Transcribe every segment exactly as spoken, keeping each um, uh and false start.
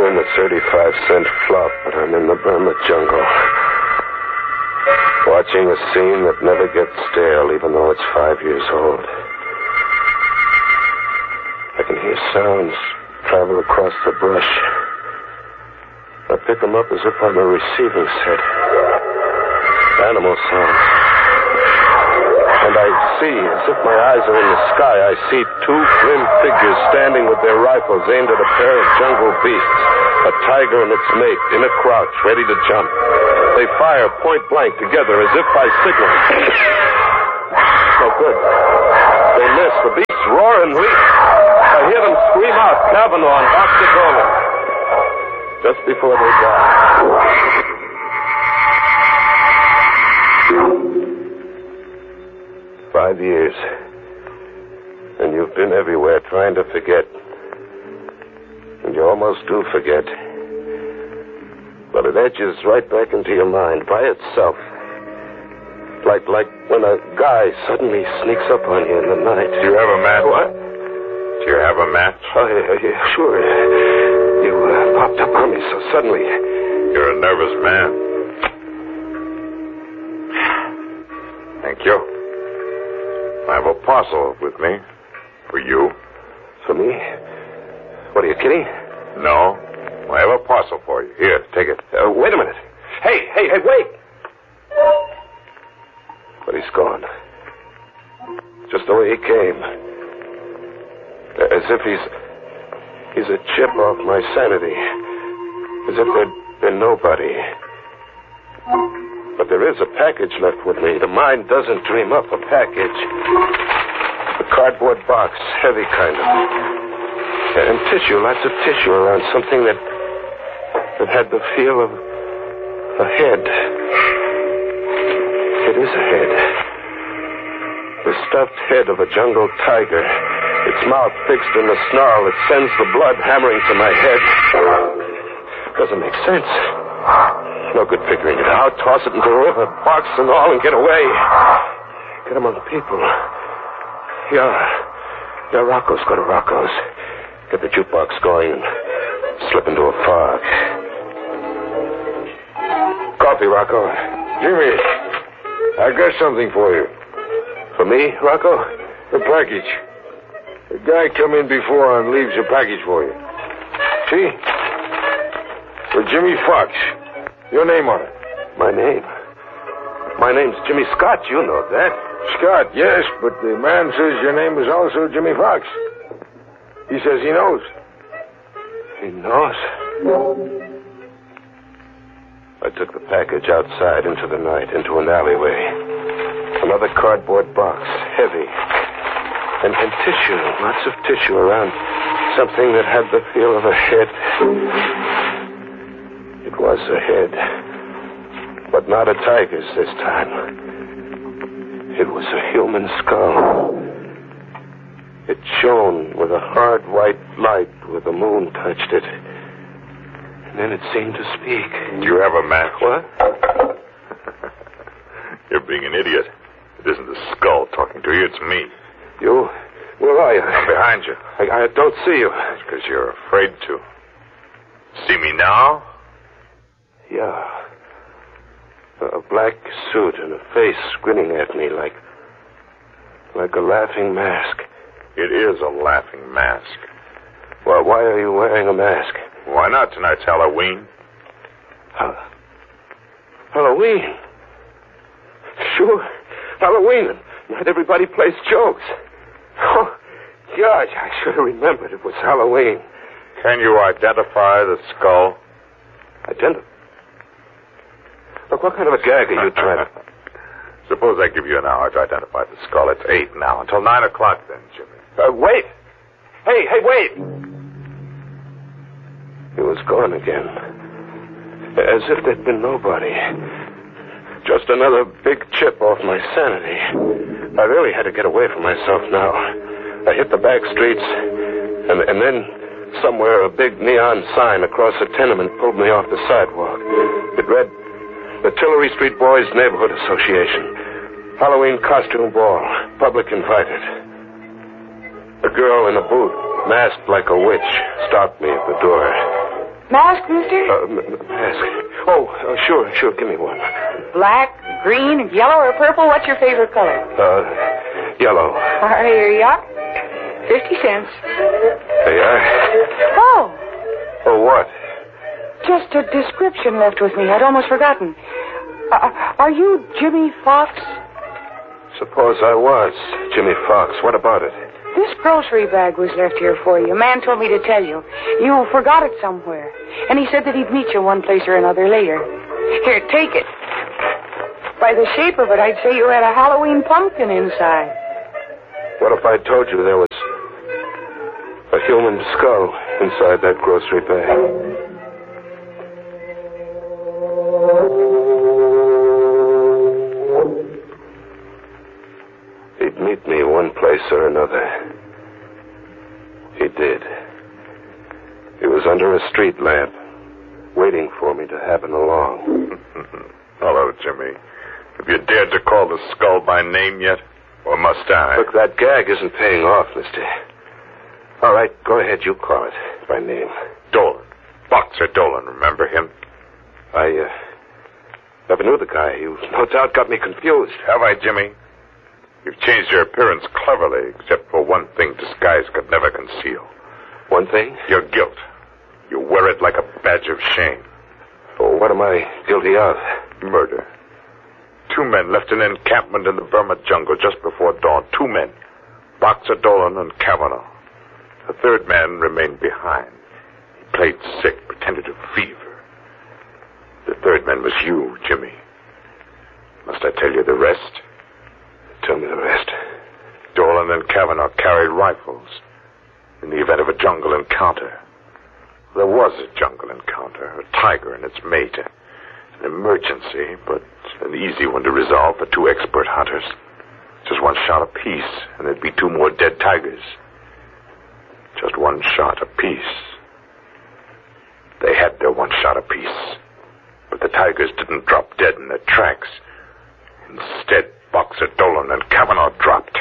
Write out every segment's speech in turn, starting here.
in the thirty-five cent flop, but I'm in the Burma jungle. Watching a scene that never gets stale, even though it's five years old. I can hear sounds travel across the brush. I pick them up as if I'm a receiving set. Animal sounds. And I see, as if my eyes are in the sky, I see two grim figures standing with their rifles aimed at a pair of jungle beasts. A tiger and its mate in a crouch, ready to jump. They fire point blank together as if by signal. No good. They miss. The beasts roar and leap. I hear them scream out, Kavanaugh and Oxygola. Just before they die. Five years. And you've been everywhere trying to forget. And you almost do forget. But it edges right back into your mind by itself. Like like when a guy suddenly sneaks up on you in the night. Do you have a match? What? Do you have a match? Oh, yeah, yeah, sure. You uh, popped up on me so suddenly. You're a nervous man. Thank you. I have a parcel with me. For you. For me? What, are you kidding? No. I have a parcel for you. Here, take it. Uh, wait a minute. Hey, hey, hey, wait! But he's gone. Just the way he came. As if he's... He's a chip off my sanity. As if there'd been nobody. But there is a package left with me. The mind doesn't dream up a package. A cardboard box, heavy kind of. And tissue, lots of tissue around something that... that had the feel of a head. It is a head. The stuffed head of a jungle tiger. Its mouth fixed in a snarl that sends the blood hammering to my head. Doesn't make sense. No good figuring it out. Toss it into the river, box and all, and get away. Get among people. Yeah. Yeah, Rocco's. Go to Rocco's. Get the jukebox going and slip into a fog. Coffee, Rocco. Jimmy, I got something for you. For me, Rocco? A package. A guy come in before and leaves a package for you. See? For Jimmy Fox. Your name on it. My name? My name's Jimmy Scott. You know that. Scott, yes, but the man says your name is also Jimmy Fox. He says he knows. He knows? I took the package outside into the night, into an alleyway. Another cardboard box, heavy. And, and tissue, lots of tissue around something that had the feel of a head. It was a head. But not a tiger's this time. It was a human skull. It shone with a hard white light where the moon touched it. And then it seemed to speak. Do you have a match? What? You're being an idiot. It isn't the skull talking to you, it's me. You? Where are you? I'm behind you. I, I don't see you. It's because you're afraid to. See me now? Yeah. A, a black suit and a face grinning at me like... like a laughing mask. It is a laughing mask. Well, why are you wearing a mask? Why not? Tonight's Halloween. Ha- Halloween? Sure. Halloween. Not everybody plays jokes. Oh, gosh, I should have remembered it was Halloween. Can you identify the skull? Identify? Look, what kind of a gag are you trying to... Suppose I give you an hour to identify the skull. It's eight now. Until nine o'clock then, Jimmy. Uh, wait! Hey, hey, wait! He was gone again. As if there'd been nobody. Just another big chip off my sanity. I really had to get away from myself now. I hit the back streets, and, and then somewhere a big neon sign across a tenement pulled me off the sidewalk. It read, the Tillery Street Boys Neighborhood Association. Halloween costume ball. Public invited. A girl in a booth, masked like a witch, stopped me at the door. Mask, mister? Uh, m- m- mask. Oh, uh, sure, sure. Give me one. Black, green, yellow, or purple? What's your favorite color? Uh, yellow. All right, here you are. Fifty cents. There you are. Oh, Oh, what? just a description left with me. I'd almost forgotten. Uh, are you Jimmy Fox? Suppose I was Jimmy Fox. What about it? This grocery bag was left here for you. A man told me to tell you. You forgot it somewhere. And he said that he'd meet you one place or another later. Here, take it. By the shape of it, I'd say you had a Halloween pumpkin inside. What if I told you there was a human skull inside that grocery bag? He'd meet me one place or another. He did. He was under a street lamp, waiting for me to happen along. Hello, Jimmy. Have you dared to call the skull by name yet? Or must I? Look, that gag isn't paying off, mister. All right, go ahead. You call it by name. Dolan. Boxer Dolan, remember him? I, uh, never knew the guy. You no doubt got me confused. Have I, Jimmy? You've changed your appearance cleverly, except for one thing disguise could never conceal. One thing? Your guilt. You wear it like a badge of shame. Oh, what am I guilty of? Murder. Two men left an encampment in the Burma jungle just before dawn. Two men. Boxer Dolan and Kavanaugh. The third man remained behind. He played sick, pretended to fever. The third man was you, Jimmy. Must I tell you the rest? Tell me the rest. Dolan and Kavanaugh carried rifles in the event of a jungle encounter. There was a jungle encounter, a tiger and its mate. An emergency, but an easy one to resolve for two expert hunters. Just one shot apiece, and there'd be two more dead tigers. Just one shot apiece. They had their one shot apiece, but the tigers didn't drop dead in their tracks. Instead, Boxer Dolan and Kavanaugh dropped.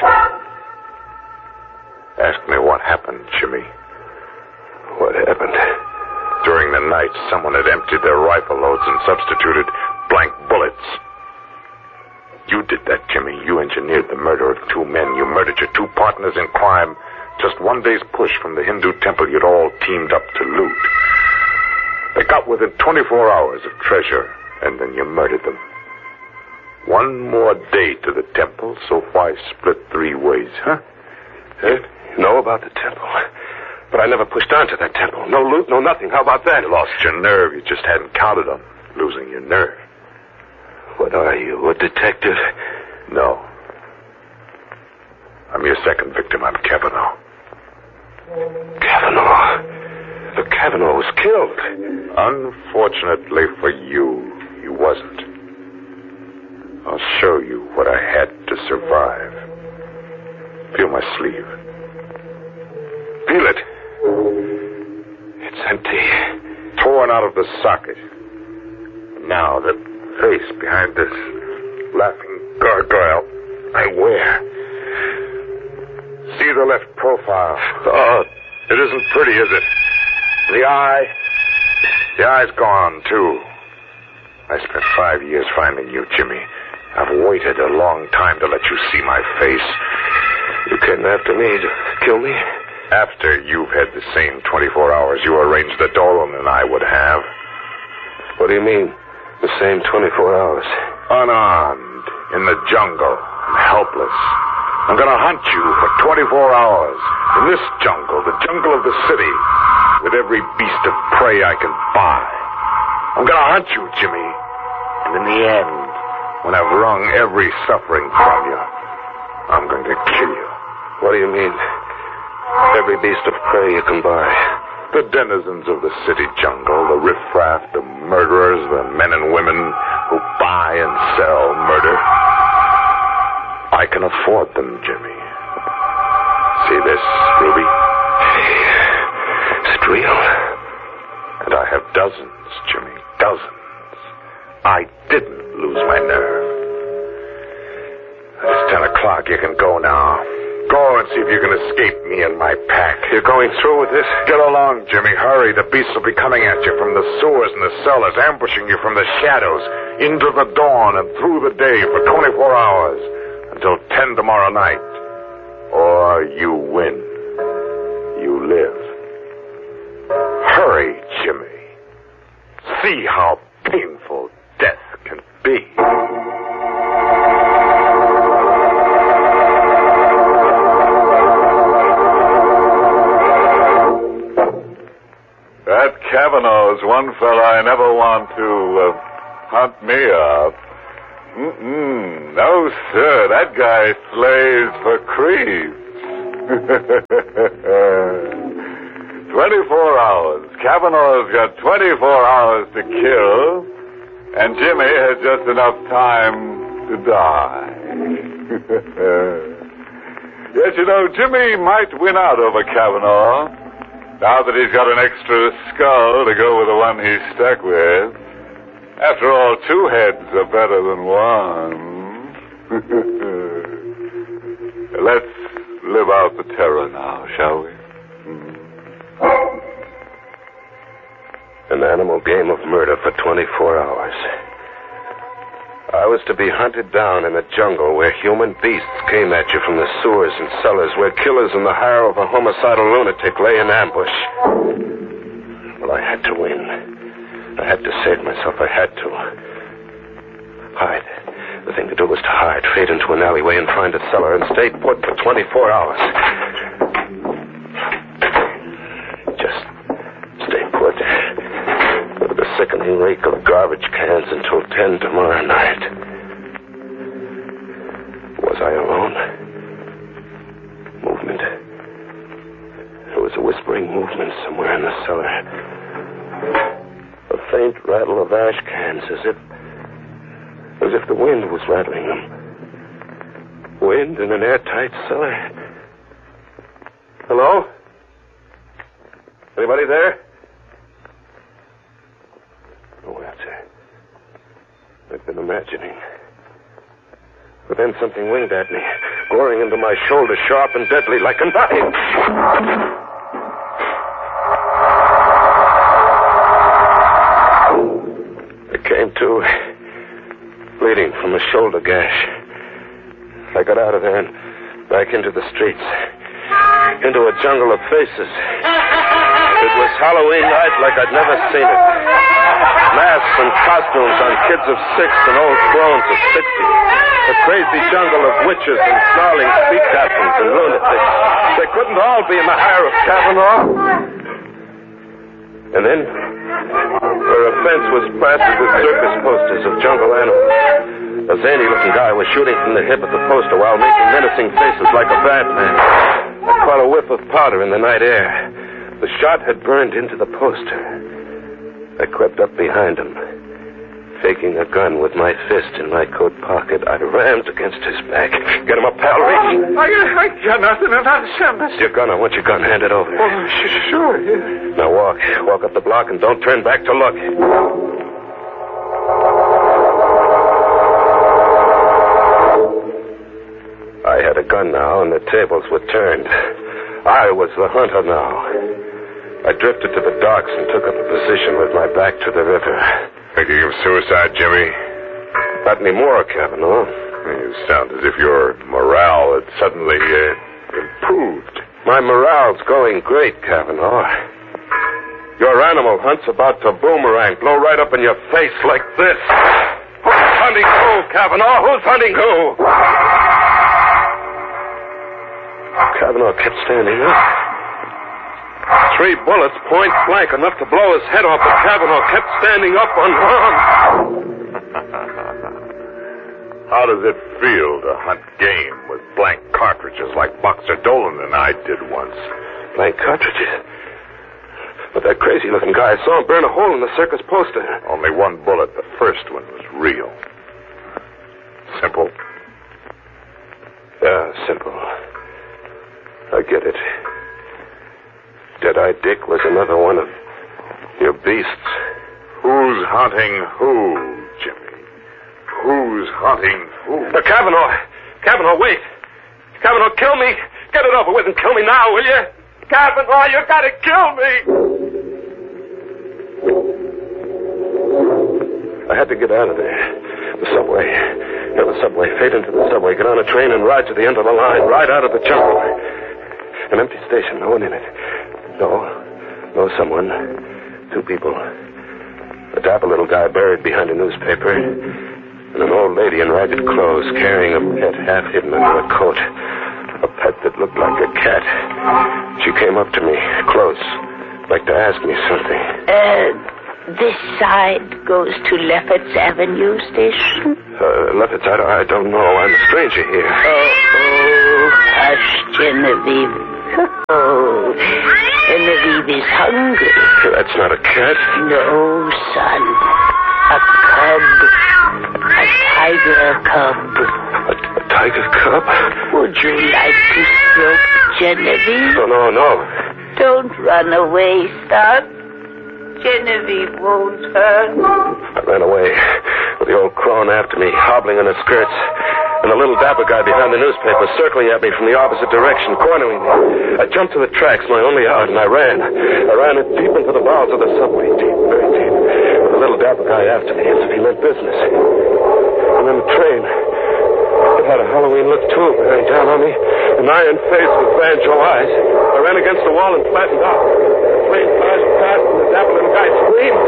Ask me what happened, Jimmy. What happened? During the night, someone had emptied their rifle loads and substituted blank bullets. You did that, Jimmy. You engineered the murder of two men. You murdered your two partners in crime. Just one day's push from the Hindu temple you'd all teamed up to loot. They got within twenty-four hours of treasure, and then you murdered them. One more day to the temple, so why split three ways, huh? Eh? You know about the temple. But I never pushed on to that temple. No loot, no nothing. How about that? You lost your nerve. You just hadn't counted on losing your nerve. What are you, a detective? No. I'm your second victim. I'm Kavanaugh. Kavanaugh? The Kavanaugh was killed. Unfortunately for you, he wasn't. I'll show you what I had to survive. Feel my sleeve. Feel it. It's empty. Torn out of the socket. Now the face behind this laughing gargoyle I wear. See the left profile. Oh, it isn't pretty, is it? The eye. The eye's gone, too. I spent five years finding you, Jimmy. I've waited a long time to let you see my face. You came after me to kill me? After you've had the same twenty-four hours you arranged that Dolan and I would have. What do you mean, the same twenty-four hours? Unarmed, in the jungle, and helpless. I'm going to hunt you for twenty-four hours. In this jungle, the jungle of the city, with every beast of prey I can buy. I'm going to hunt you, Jimmy. And in the end, when I've wrung every suffering from you, I'm going to kill you. What do you mean? Every beast of prey you can buy. The denizens of the city jungle, the riffraff, the murderers, the men and women who buy and sell murder. I can afford them, Jimmy. See this, Ruby? Is it real? And I have dozens, Jimmy, dozens. I didn't lose my nerve. It's ten o'clock. You can go now. Go and see if you can escape me and my pack. You're going through with this? Get along, Jimmy. Hurry. The beasts will be coming at you from the sewers and the cellars, ambushing you from the shadows, into the dawn and through the day for twenty-four hours, until ten tomorrow night. Or you win. You live. Hurry, Jimmy. See how painful death can be. That Kavanaugh's one fella I never want to uh, hunt me up. Mm-mm. No, sir. That guy slays for creeps. twenty-four hours. Kavanaugh's got twenty-four hours to kill, and Jimmy has just enough time to die. Yes, you know, Jimmy might win out over Kavanaugh, now that he's got an extra skull to go with the one he's stuck with. After all, two heads are better than one. Let's live out the terror now, shall we? An animal game of murder for twenty-four hours. I was to be hunted down in a jungle where human beasts came at you from the sewers and cellars, where killers in the hire of a homicidal lunatic lay in ambush. Well, I had to win. I had to save myself. I had to. Hide. The thing to do was to hide, fade into an alleyway and find a cellar and stay put for twenty-four hours. Just stay put. With the sickening reek of garbage cans until ten tomorrow night. Was I alone? Movement. There was a whispering movement somewhere in the cellar. A faint rattle of ash cans, as if... as if the wind was rattling them. Wind in an airtight cellar. Hello? Anybody there? No answer. I've been imagining. But then something winged at me, goring into my shoulder, sharp and deadly, like a knife. I came to, bleeding from a shoulder gash. I got out of there and back into the streets, into a jungle of faces. It was Halloween night like I'd never seen it. Masks and costumes on kids of six and old crones of sixty. A crazy jungle of witches and snarling sea captains and lunatics. They couldn't all be in the hire of Kavanaugh. And then, where a fence was plastered with circus posters of jungle animals, a zany-looking guy was shooting from the hip at the poster while making menacing faces like a bad man. I caught a whiff of powder in the night air. The shot had burned into the poster. I crept up behind him. Faking a gun with my fist in my coat pocket, I rammed against his back. Get him up, pal. Reach. I, I got nothing to understand this. Your gun. I want your gun. Hand it over. Oh, sh- sure. Yeah. Now walk. Walk up the block and don't turn back to look. I had a gun now, and the tables were turned. I was the hunter now. I drifted to the docks and took up a position with my back to the river. Thinking of suicide, Jimmy? Not anymore, Kavanaugh. You sound as if your morale had suddenly uh, improved. My morale's going great, Kavanaugh. Your animal hunt's about to boomerang, blow right up in your face like this. Who's hunting who, Kavanaugh? Who's hunting who? Kavanaugh kept standing up. Three bullets, point blank, enough to blow his head off, but Kavanaugh kept standing up unharmed. How does it feel to hunt game with blank cartridges like Boxer Dolan and I did once? Blank cartridges? But that crazy-looking guy, I saw him burn a hole in the circus poster. Only one bullet. The first one was real. Simple? Yeah, simple. I get it. Dead-Eye Dick was another one of your beasts. Who's hunting who, Jimmy? Who's hunting who? Uh, Kavanaugh! Kavanaugh, wait! Kavanaugh, kill me! Get it over with and kill me now, will you? Kavanaugh, you gotta kill me! I had to get out of there. The subway. Yeah, the subway. Fade into the subway. Get on a train and ride to the end of the line. Ride out of the jungle. An empty station. No one in it. No. No someone. Two people. A dapper little guy buried behind a newspaper. And an old lady in ragged clothes carrying a pet half hidden under a coat. A pet that looked like a cat. She came up to me, close, like to ask me something. Uh... This side goes to Lefferts Avenue Station? Uh, Lefferts, I, I don't know. I'm a stranger here. Oh, oh, hush, Genevieve. Oh, Genevieve is hungry. That's not a cat. No, son. A cub. A tiger cub. A, a tiger cub? Would you like to stroke Genevieve? Oh, no, no. Don't run away, son. Genevieve won't hurt. I ran away with the old crone after me, hobbling on her skirts, and the little dapper guy behind the newspaper circling at me from the opposite direction, cornering me. I jumped to the tracks, my only out, and I ran. I ran it deep into the bowels of the subway, deep, very deep, with the little dapper guy after me, as if he meant business. And then the train. It had a Halloween look, too, bearing down on me, an iron face with banjo eyes. I ran against the wall and flattened out. The train flashed past, and the dapper little guy screamed.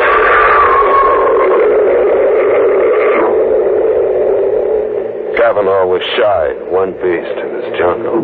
Kavanaugh was shy, one beast in this jungle.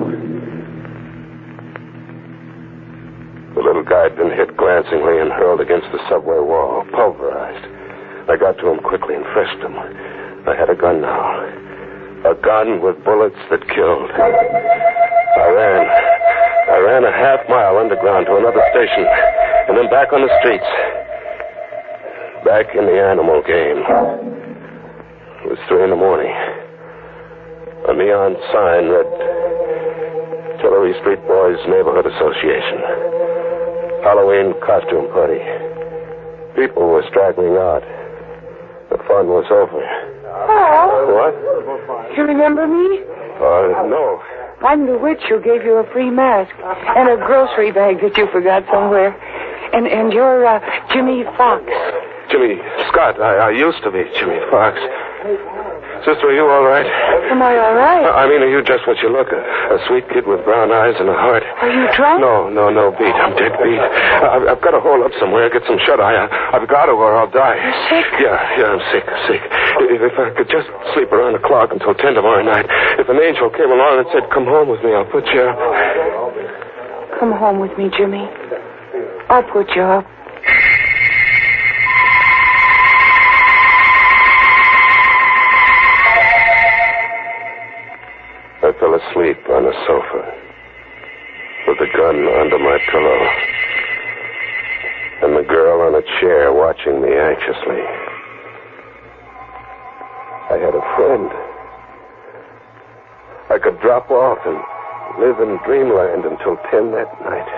The little guy had been hit glancingly and hurled against the subway wall, pulverized. I got to him quickly and frisked him. I had a gun now. A gun with bullets that killed. I ran. I ran a half mile underground to another station, and then back on the streets. Back in the animal game. It was three in the morning. A neon sign read Tillery Street Boys Neighborhood Association. Halloween costume party. People were straggling out. The fun was over. Oh. What? You remember me? Uh, no. I'm the witch who gave you a free mask and a grocery bag that you forgot somewhere. And and you're uh, Jimmy Fox. Jimmy Scott. I, I used to be Jimmy Fox. Sister, are you all right? Am I all right? I mean, are you just what you look? A, a sweet kid with brown eyes and a heart. Are you drunk? No, no, no, beat. I'm dead beat. I've, I've got to hole up somewhere, get some shut-eye. I, I've got to or I'll die. You're sick? Yeah, yeah, I'm sick, sick. If, if I could just sleep around the clock until ten tomorrow night. If an angel came along and said, come home with me, I'll put you up. Come home with me, Jimmy. I'll put you up. I fell asleep on a sofa with the gun under my pillow and the girl on a chair watching me anxiously. I had a friend. I could drop off and live in dreamland until ten that night.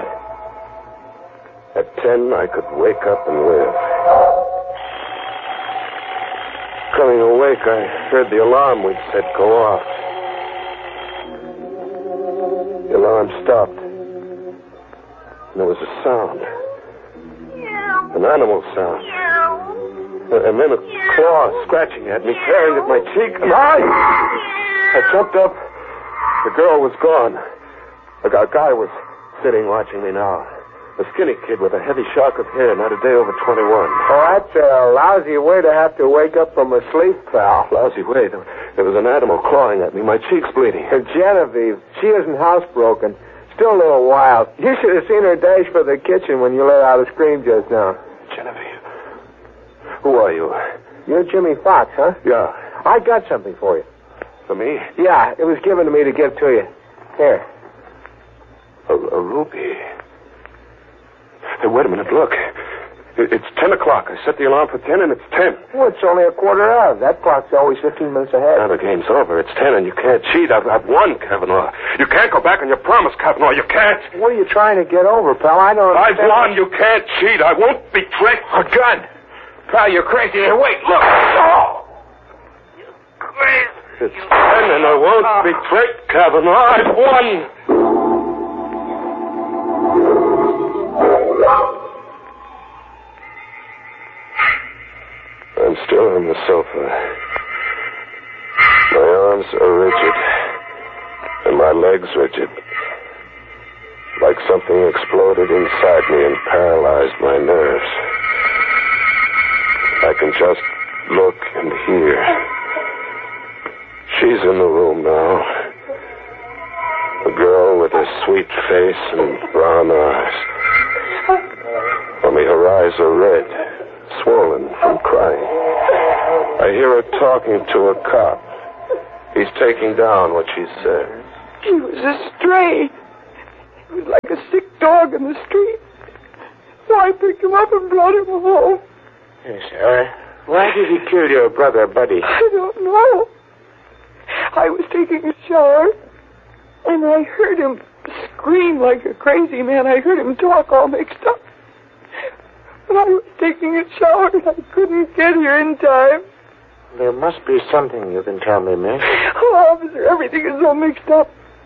At ten, I could wake up and live. Coming awake, I heard the alarm we'd set go off. The alarm stopped. And there was a sound. An animal sound. And then a claw scratching at me, tearing at my cheek. And I... I jumped up. The girl was gone. A guy was sitting watching me now. A skinny kid with a heavy shock of hair, not a day over twenty-one. Oh, that's a lousy way to have to wake up from a sleep, pal. Lousy way. There was an animal clawing at me. My cheek's bleeding. And Genevieve, she isn't housebroken. Still a little wild. You should have seen her dash for the kitchen when you let out a scream just now. Genevieve. Who are you? You're Jimmy Fox, huh? Yeah. I got something for you. For me? Yeah, it was given to me to give to you. Here. A, a ruby. Hey, wait a minute, look. It's ten o'clock. I set the alarm for ten, and it's ten. Well, it's only a quarter of. That clock's always fifteen minutes ahead. Now the game's over. It's ten, and you can't cheat. I've, I've won, Kavanaugh. You can't go back on your promise, Kavanaugh. You can't. What are you trying to get over, pal? I don't I've understand. won. You can't cheat. I won't betray. A gun. Pal, you're crazy. Here, wait, look. Oh! It's ten, and I won't betray, Kavanaugh. I've won. on the sofa. My arms are rigid, and my legs rigid. Like something exploded inside me and paralyzed my nerves. I can just look and hear. She's in the room now. A girl with a sweet face and brown eyes. Only her eyes are red, swollen from crying. I hear her talking to a cop. He's taking down what she said. He was a stray. He was like a sick dog in the street. So I picked him up and brought him home. Yes, uh, why did he kill your brother, Buddy? I don't know. I was taking a shower, and I heard him scream like a crazy man. I heard him talk all mixed up. But I was taking a shower, and I couldn't get here in time. There must be something you can tell me, miss. Oh, officer, everything is all mixed up.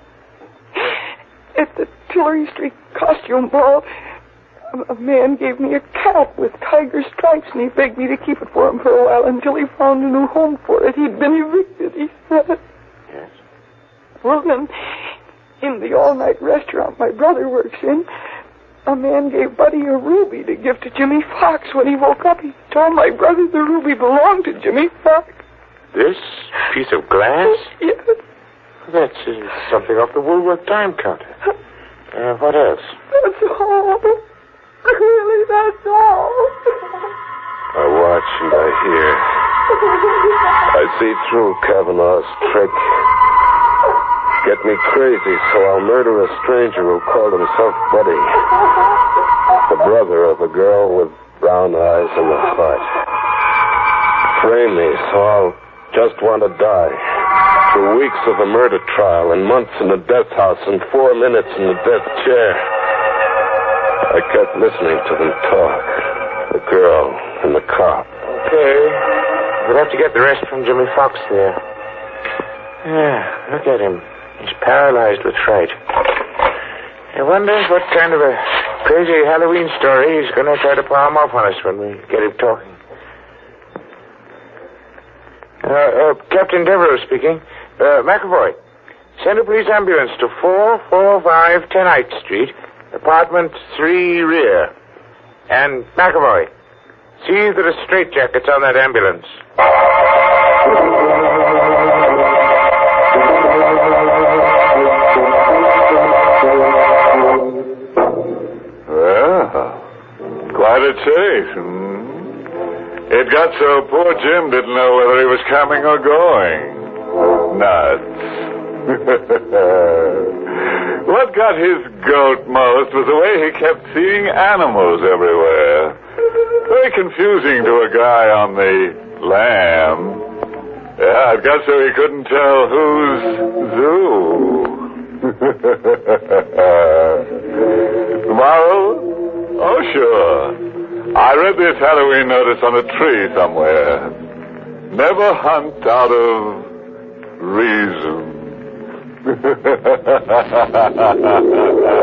At the Tillery Street costume ball, a, a man gave me a cap with tiger stripes, and he begged me to keep it for him for a while until he found a new home for it. He'd been evicted, he said. Yes? Well, then, in the all-night restaurant my brother works in, a man gave Buddy a ruby to give to Jimmy Fox. When he woke up, he told my brother the ruby belonged to Jimmy Fox. This piece of glass? Yes. That's uh, something off the Woolworth time counter. Uh, what else? That's all. Really, that's all. I watch and I hear. I see through Kavanaugh's trick. Get me crazy, so I'll murder a stranger who called himself Buddy. The brother of a girl with brown eyes and a heart. Frame me, so I'll just want to die. Through weeks of a murder trial and months in the death house and four minutes in the death chair. I kept listening to them talk. The girl and the cop. Okay. We'll have to get the rest from Jimmy Fox there. Yeah, look at him. He's paralyzed with fright. I wonder what kind of a crazy Halloween story he's going to try to palm off on us when we get him talking. Uh, uh, Captain Devereaux speaking. Uh, McAvoy, send a police ambulance to four four five Tenite Street, apartment three rear. And McAvoy, see that a straitjacket's on that ambulance. Well, quite a chase. Hmm? It got so poor Jim didn't know whether he was coming or going. Nuts. What got his goat most was the way he kept seeing animals everywhere. Very confusing to a guy on the lam. Yeah, it got so he couldn't tell whose zoo. Tomorrow? Oh, sure. I read this Halloween notice on a tree somewhere. Never hunt out of reason.